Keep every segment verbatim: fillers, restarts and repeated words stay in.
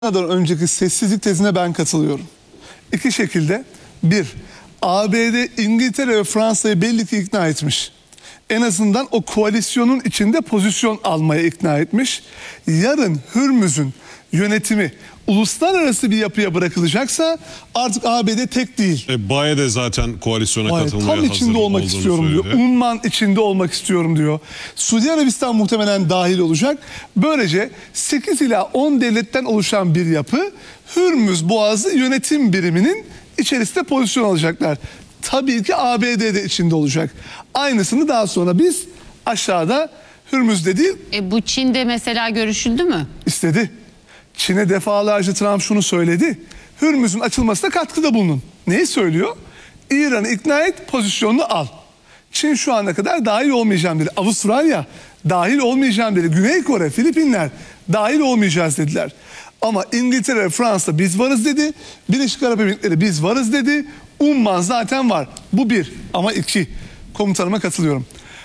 önceki sessizlik tezine ben katılıyorum. İki şekilde. Bir, A B D, İngiltere ve Fransa'yı belli ki ikna etmiş. En azından o koalisyonun içinde pozisyon almaya ikna etmiş. Yarın Hürmüz'ün yönetimi uluslararası bir yapıya bırakılacaksa artık A B D tek değil. E, Baye de zaten koalisyona Baye, katılmaya tam hazır içinde olmak istiyorum söyledi. diyor. Umman içinde olmak istiyorum diyor. Suudi Arabistan muhtemelen dahil olacak. Böylece sekiz ila on devletten oluşan bir yapı Hürmüz Boğazı yönetim biriminin içerisinde pozisyon alacaklar. Tabii ki A B D de içinde olacak. Aynısını daha sonra biz aşağıda Hürmüz'de değil. E bu Çin'de mesela görüşüldü mü? İstedi. Çin'e defalarca Trump şunu söyledi. Hürmüz'ün açılmasına katkıda bulunun. Neyi söylüyor? İran'ı ikna et, pozisyonunu al. Çin şu ana kadar dahil olmayacağım dedi. Avustralya dahil olmayacağım dedi. Güney Kore, Filipinler dahil olmayacağız dediler. Ama İngiltere, Fransa biz varız dedi. Birleşik Arap Emirlikleri biz varız dedi. Umman zaten var. Bu bir. Ama iki. Komutanıma katılıyorum.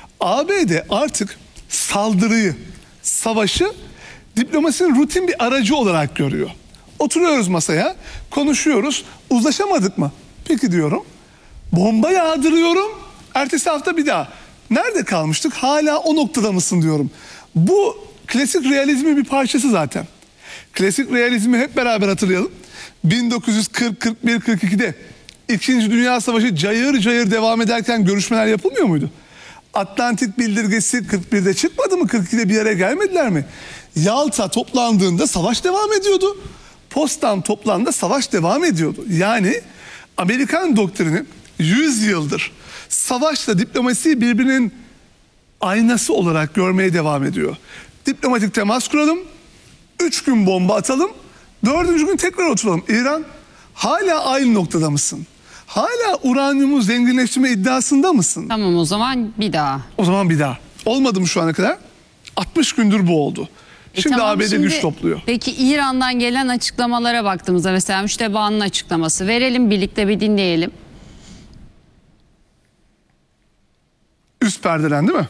A B D artık saldırıyı, savaşı diplomasinin rutin bir aracı olarak görüyor. Oturuyoruz masaya, konuşuyoruz. Uzlaşamadık mı? Peki diyorum. Bomba yağdırıyorum. Ertesi hafta bir daha. Nerede kalmıştık? Hala o noktada mısın diyorum. Bu klasik realizmin bir parçası zaten. Klasik realizmi hep beraber hatırlayalım. bin dokuz yüz kırk, kırk bir, kırk ikide İkinci Dünya Savaşı cayır cayır devam ederken görüşmeler yapılmıyor muydu? Atlantik bildirgesi kırk birde çıkmadı mı? kırk ikide bir yere gelmediler mi? Yalta toplandığında savaş devam ediyordu. Potsdam toplandığında savaş devam ediyordu. Yani Amerikan doktrini yüz yıldır savaşla diplomasiyi birbirinin aynası olarak görmeye devam ediyor. Diplomatik temas kuralım, üç gün bomba atalım, dördüncü gün tekrar oturalım. İran, hala aynı noktada mısın? Hala uranyumu zenginleştirme iddiasında mısın? Tamam, o zaman bir daha. O zaman bir daha. Olmadı mı şu ana kadar? altmış gündür bu oldu. E Şimdi tamam, A B D şimdi güç topluyor. Peki İran'dan gelen açıklamalara baktığımızda mesela Müşteba'nın açıklaması verelim, birlikte bir dinleyelim. Üst perdeden değil mi?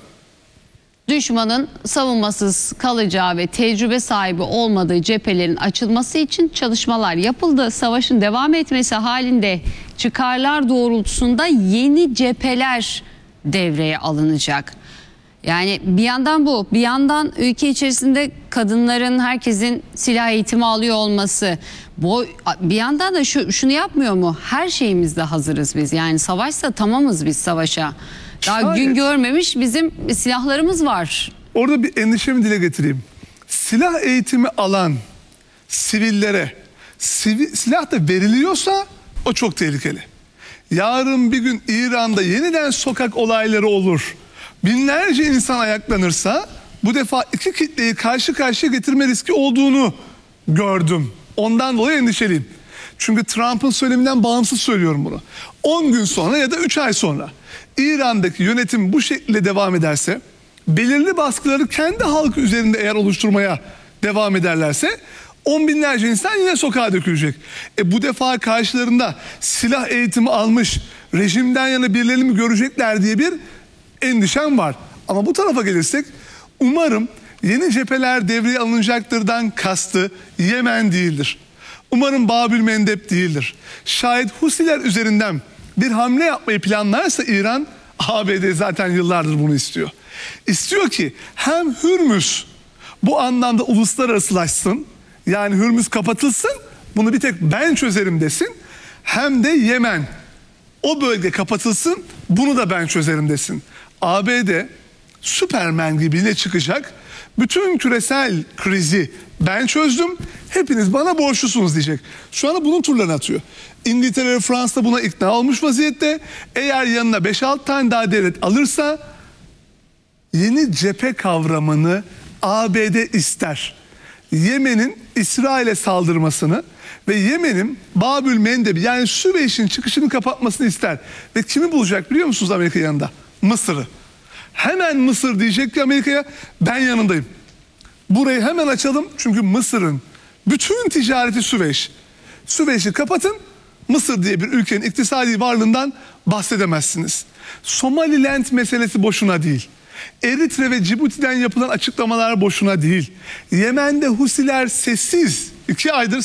Düşmanın savunmasız kalacağı ve tecrübe sahibi olmadığı cephelerin açılması için çalışmalar yapıldı. Savaşın devam etmesi halinde çıkarlar doğrultusunda yeni cepheler devreye alınacak. Yani bir yandan bu, bir yandan ülke içerisinde kadınların, herkesin silah eğitimi alıyor olması. Bu, bir yandan da şu, şunu yapmıyor mu? Her şeyimizde hazırız biz. Yani savaşsa tamamız biz savaşa. Daha Şayet gün görmemiş bizim silahlarımız var. Orada bir endişemi dile getireyim. Silah eğitimi alan sivillere sivil, silah da veriliyorsa o çok tehlikeli. Yarın bir gün İran'da yeniden sokak olayları olur. Binlerce insan ayaklanırsa bu defa iki kitleyi karşı karşıya getirme riski olduğunu gördüm. Ondan dolayı endişeliyim. Çünkü Trump'ın söyleminden bağımsız söylüyorum bunu. on gün sonra ya da üç ay sonra İran'daki yönetim bu şekilde devam ederse, belirli baskıları kendi halkı üzerinde eğer oluşturmaya devam ederlerse on binlerce insan yine sokağa dökülecek. E bu defa karşılarında silah eğitimi almış rejimden yana birilerini mi görecekler diye bir endişem var. Ama bu tarafa gelirsek umarım yeni cepheler devreye alınacaktırdan kastı Yemen değildir. Umarım Babül Mendeb değildir. Şayet Husiler üzerinden bir hamle yapmayı planlarsa İran, A B D zaten yıllardır bunu istiyor. İstiyor ki hem Hürmüz bu anlamda uluslararasılaşsın, yani Hürmüz kapatılsın, bunu bir tek ben çözerim desin, hem de Yemen o bölge kapatılsın, bunu da ben çözerim desin. A B D Süpermen gibi ne çıkacak? Bütün küresel krizi ben çözdüm, hepiniz bana borçlusunuz diyecek. Şu anda bunun turlarını atıyor. İngiltere ve Fransa buna ikna olmuş vaziyette. Eğer yanına beş altı tane daha devlet alırsa yeni cephe kavramını A B D ister. Yemen'in İsrail'e saldırmasını ve Yemen'in Babül Mendeb'i, yani Süveyş'in çıkışını kapatmasını ister. Ve kimi bulacak biliyor musunuz Amerika yanında? Mısır'ı. Hemen Mısır diyecek ki Amerika'ya, ben yanındayım. Burayı hemen açalım, çünkü Mısır'ın bütün ticareti Süveyş. Süveyş'i kapatın, Mısır diye bir ülkenin iktisadi varlığından bahsedemezsiniz. Somaliland meselesi boşuna değil. Eritre ve Cibuti'den yapılan açıklamalar boşuna değil. Yemen'de Husiler sessiz iki aydır